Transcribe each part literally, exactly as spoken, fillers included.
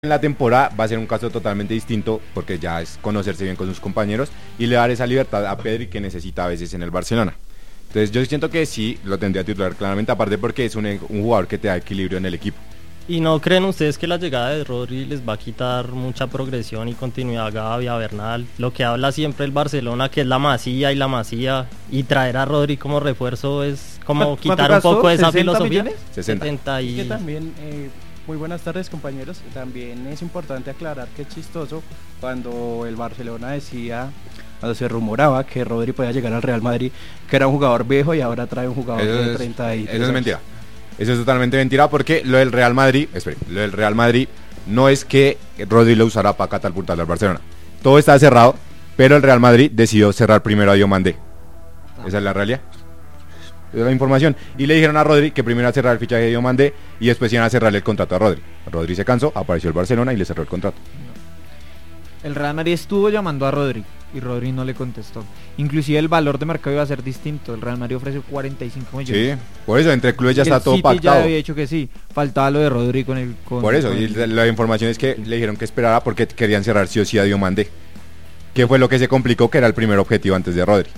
En la temporada va a ser un caso totalmente distinto porque ya es conocerse bien con sus compañeros y le dar esa libertad a Pedri que necesita a veces en el Barcelona. Entonces yo siento que sí lo tendría titular claramente, aparte porque es un, un jugador que te da equilibrio en el equipo. ¿Y no creen ustedes que la llegada de Rodri les va a quitar mucha progresión y continuidad a Gavi, a Bernal? Lo que habla siempre el Barcelona, que es la Masía y la Masía, y traer a Rodri como refuerzo es como quitar un poco de esa filosofía. sesenta. setenta y... que también, eh, muy buenas tardes, compañeros. También es importante aclarar que es chistoso cuando el Barcelona decía, cuando se rumoraba que Rodri podía llegar al Real Madrid, que era un jugador viejo y ahora trae un jugador eso de es, treinta y tres Eso es años. mentira. Eso es totalmente mentira porque lo del Real Madrid, espere, lo del Real Madrid no es que Rodri lo usara para catapultarle al Barcelona. Todo está cerrado, pero el Real Madrid decidió cerrar primero a Diomandé. Esa es la realidad. Esa es la información. Y le dijeron a Rodri que primero iba a cerrar el fichaje de Diomandé y después iban a cerrarle el contrato a Rodri. Rodri se cansó, apareció el Barcelona y le cerró el contrato. El Real Madrid estuvo llamando a Rodri y Rodri no le contestó. Inclusive el valor de mercado iba a ser distinto. El Real Madrid ofreció cuarenta y cinco millones. Sí, por eso entre clubes ya Y está el todo City pactado. ya había dicho que sí. Faltaba lo de Rodri con el... Con, Por eso, con y el... la información es que le dijeron que esperara porque querían cerrar sí o sí a Diomandé. Que fue lo que se complicó, que era el primer objetivo antes de Rodri.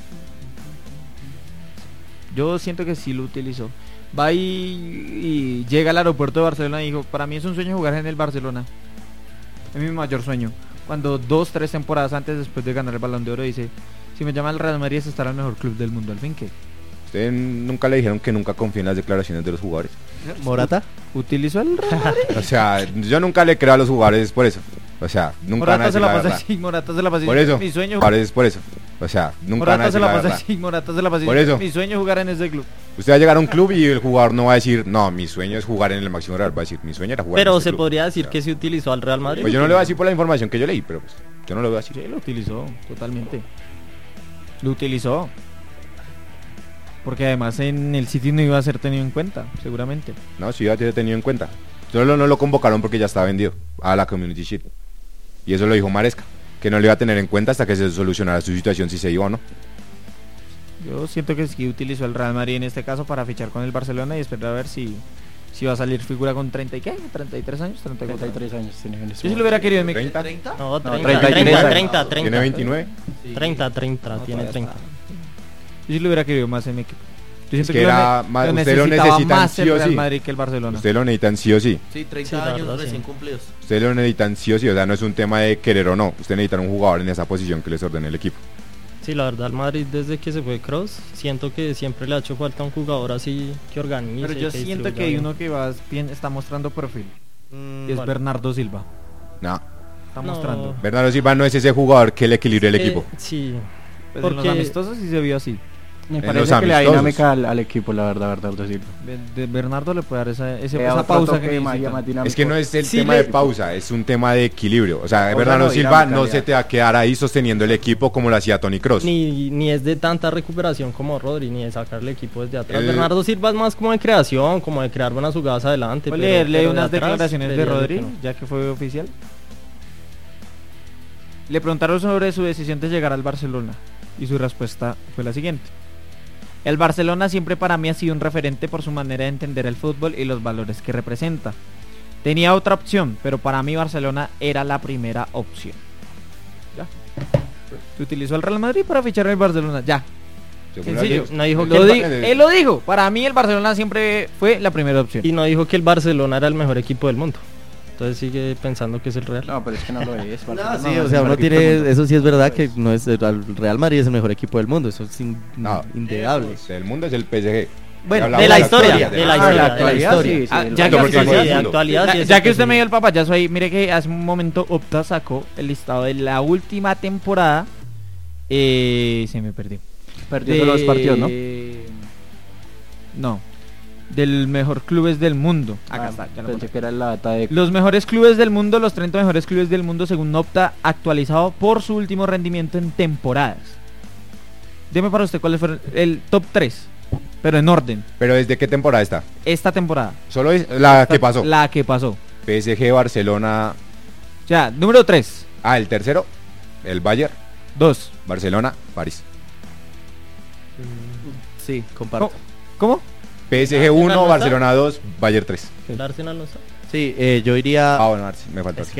Yo siento que sí lo utilizó. Va y, y llega al aeropuerto de Barcelona y dijo, para mí es un sueño jugar en el Barcelona. Es mi mayor sueño. Cuando dos, tres temporadas antes, después de ganar el Balón de Oro, dice, si me llama el Real Madrid es estar al mejor club del mundo. Al fin, ¿qué? ¿Ustedes nunca le dijeron que nunca confía en las declaraciones de los jugadores? ¿Morata? ¿Utilizó el Real Madrid? O sea, yo nunca le creo a los jugadores por eso. O sea, nunca van a Morata se decir la la pasa verdad. así, Morata se la pasa Por así. eso, Mi sueño jugadores por eso. O sea, nunca van a Morata decir se la la pasa verdad. así, Morata se la pasa Por así. eso. Mi sueño es jugar en ese club. Usted va a llegar a un club y el jugador no va a decir, no, mi sueño es jugar en el máximo real. Va a decir, mi sueño era jugar Pero en este se club. podría decir O sea, que se utilizó al Real Madrid. Pues yo no le voy a decir por la información que yo leí, pero pues, yo no lo voy a decir. Sí, lo utilizó, totalmente. Lo utilizó. Porque además en el City no iba a ser tenido en cuenta, seguramente. No, sí, ya te he tenido en cuenta. Solo no lo convocaron porque ya estaba vendido a la Community Shield. Y eso lo dijo Maresca, que no le iba a tener en cuenta hasta que se solucionara su situación, si se iba o no. Yo siento que sí utilizó el Real Madrid en este caso para fichar con el Barcelona y esperar a ver si, si va a salir figura con treinta y qué, treinta y tres años, treinta y cuatro. treinta y tres años tenía en ese Yo sí lo momento. hubiera querido en mi ¿treinta? No, treinta, treinta y tres treinta, años. treinta, treinta. ¿Tiene veintinueve? treinta, treinta, tiene treinta. Yo sí lo hubiera querido más en mi equipo. Yo Es siento que que, era lo, más- lo usted lo necesitaba necesitan más sí el o Real sí. Madrid que el Barcelona. Ustedes lo necesitan sí o sí. Sí, treinta Sí, la años verdad, recién sí. cumplidos. Ustedes lo necesitan sí o sí. O sea, no es un tema de querer o no. Ustedes necesitan un jugador en esa posición que les ordene el equipo. Sí, la verdad, el Madrid desde que se fue Kroos, siento que siempre le ha hecho falta un jugador así que organice. Pero yo que siento distribuya que hay bien. uno que va bien, está mostrando perfil. Mm, Y es ¿cuál? Bernardo Silva. No. Está No. mostrando. Bernardo Silva no es ese jugador que le equilibre el Eh, equipo. Sí, Pues en los porque- amistosos sí se vio así. Me En parece los que le da amistosos. dinámica al, al equipo, la verdad, Bernardo Silva. Be- de Bernardo le puede dar esa, ese- Le da esa otro pausa toque que más- necesita. más dinámico. Es que no es el Sí, tema le- de pausa, es un tema de equilibrio. O sea, Pausa Bernardo no, Silva dinámica, no ya. se te va a quedar ahí sosteniendo el equipo como lo hacía Toni Kroos. ni, ni es de tanta recuperación como Rodri, ni de sacarle equipo desde atrás. El- Bernardo Silva es más como de creación, como de crear buenas jugadas adelante. ¿Puedo pero- leerle pero de unas atrás, declaraciones de creería yo Rodri, que no. ya que fue oficial? Le preguntaron sobre su decisión de llegar al Barcelona y su respuesta fue la siguiente. El Barcelona siempre para mí ha sido un referente por su manera de entender el fútbol y los valores que representa. Tenía otra opción, pero para mí Barcelona era la primera opción. Ya. Se utilizó el Real Madrid para fichar en el Barcelona, ya. Según Sencillo. la- No dijo que Lo el di- Ba- él lo dijo, para mí el Barcelona siempre fue la primera opción. y no dijo que el Barcelona era el mejor equipo del mundo. Entonces sigue pensando que es el Real. No, pero es que no lo es. No, Barcelona sí, no es o el sea, mejor uno equipo del tiene, mundo. eso sí es verdad que no es el Real Madrid es el mejor equipo del mundo, eso es in- No. indudable. El mundo es el P S G. Bueno, Hablamos de la historia, de la Ah, historia, de la de la actualidad, historia. sí, sí, Ah, el ya Barcelona. que porque usted- fue Sí, de mundo. actualidad. Ya, sí es ya el que usted P S G. me dio el papayazo ahí, mire que hace un momento Opta sacó el listado de la última temporada. Eh, se me perdió. Perdió solo dos partidos, ¿no? No. Del mejor clubes del mundo. Acá Ah, está. ya lo pensé encontré. que era la data de... Los mejores clubes del mundo, los treinta mejores clubes del mundo según Opta, actualizado por su último rendimiento en temporadas. Deme para usted cuál fue el top tres, pero en orden. Pero ¿desde qué temporada está? Esta temporada. Solo es la que pasó. La que pasó. P S G, Barcelona. O sea, número tres, Ah, el tercero. El Bayern, dos. Barcelona, París. Sí, comparto. ¿Cómo? P S G uno, ¿no está? Barcelona dos, Bayern tres. El Arsenal no está. Sí, eh, yo iría... Ah, bueno, Arce, me faltó. Es Arce. que